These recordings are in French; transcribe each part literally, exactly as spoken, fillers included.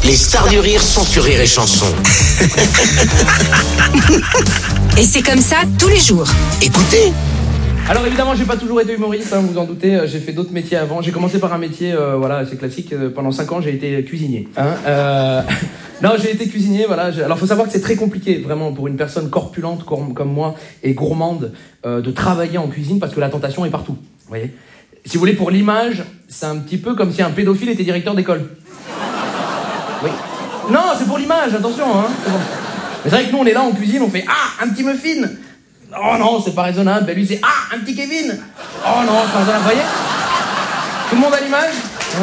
Les stars du rire sont sur Rire et Chanson. Et c'est comme ça tous les jours. Écoutez. Alors évidemment, j'ai pas toujours été humoriste, hein, vous vous en doutez. J'ai fait d'autres métiers avant. J'ai commencé par un métier, euh, voilà, assez classique. Pendant cinq ans, j'ai été cuisinier. Hein, euh... Non, j'ai été cuisinier, voilà. Alors, faut savoir que c'est très compliqué, vraiment, pour une personne corpulente comme moi et gourmande, euh, de travailler en cuisine parce que la tentation est partout. Vous voyez ? Si vous voulez, pour l'image, c'est un petit peu comme si un pédophile était directeur d'école. Oui. Non, c'est pour l'image, attention, hein. C'est bon. Mais c'est vrai que nous, on est là en cuisine, on fait ah, un petit muffin. Oh non, c'est pas raisonnable. Ben lui, c'est ah, un petit Kevin. Oh non, c'est pas raisonnable. Vous voyez ? Tout le monde a l'image ? Ouais.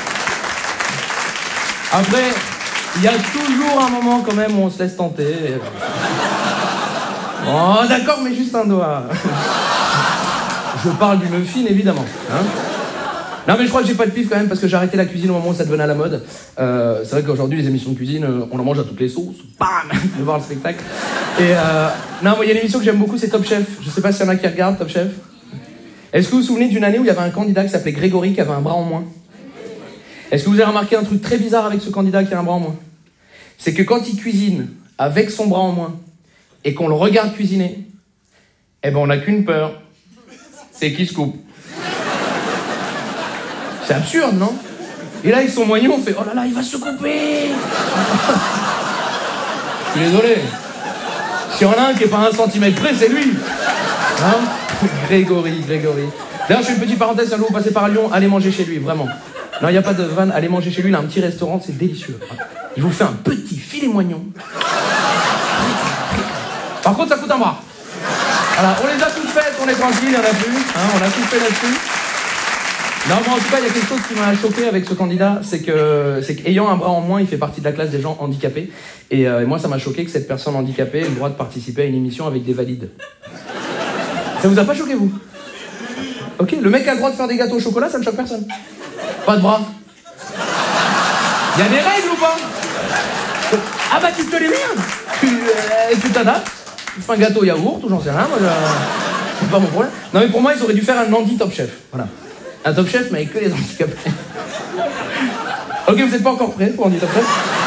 Après. Il y a toujours un moment quand même où on se laisse tenter. Oh d'accord, mais juste un doigt. Je parle du muffin évidemment. Hein, non mais je crois que j'ai pas de pif quand même parce que j'ai arrêté la cuisine au moment où ça devenait à la mode. Euh, c'est vrai qu'aujourd'hui les émissions de cuisine, on en mange à toutes les sauces. Bam, de voir le spectacle. Et euh, non, moi il y a une émission que j'aime beaucoup, c'est Top Chef. Je sais pas s'il y en a qui regardent Top Chef. Est-ce que vous vous souvenez d'une année où il y avait un candidat qui s'appelait Grégory qui avait un bras en moins? Est-ce que vous avez remarqué un truc très bizarre avec ce candidat qui a un bras en moins? C'est que quand il cuisine avec son bras en moins et qu'on le regarde cuisiner, eh ben on n'a qu'une peur, c'est qu'il se coupe. C'est absurde, non? Et là, avec son moignon, on fait oh là là, il va se couper. Je suis désolé. S'il y en a un qui est pas un centimètre près, c'est lui. Hein? Grégory, Grégory. D'ailleurs, je fais une petite parenthèse, si un jour vous passez par Lyon, allez manger chez lui, vraiment. Non, il n'y a pas de vanne, allez manger chez lui, il a un petit restaurant, c'est délicieux. Il vous fait un petit filet moignon. Par contre, ça coûte un bras. Voilà, on les a toutes faites, on est tranquille, il n'y en a plus. Hein, on a tout fait là-dessus. Non, mais en tout cas, il y a quelque chose qui m'a choqué avec ce candidat, c'est que, c'est qu'ayant un bras en moins, il fait partie de la classe des gens handicapés. Et, euh, et moi, ça m'a choqué que cette personne handicapée ait le droit de participer à une émission avec des valides. Ça vous a pas choqué, vous? Ok, le mec a le droit de faire des gâteaux au chocolat, ça ne choque personne. Pas de bras. Il y a des règles ou pas? Ah bah tu te les merdes. Tu euh, tu t'adaptes. Tu fais un gâteau yaourt ou j'en sais rien. Moi, je... c'est pas mon problème. Non mais pour moi ils auraient dû faire un Nandi Top Chef. Voilà. Un Top Chef mais avec que les handicapés. Ok, vous êtes pas encore prêts pour Nandi Top Chef?